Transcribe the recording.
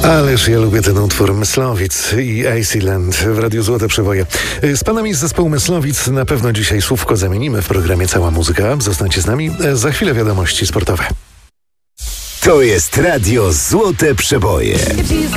Ależ ja lubię ten utwór Myslowic i Iceland w Radiu Złote Przeboje. Z panami z zespołu Myslowic na pewno dzisiaj słówko zamienimy w programie Cała Muzyka. Zostańcie z nami, za chwilę wiadomości sportowe. To jest Radio Złote Przeboje.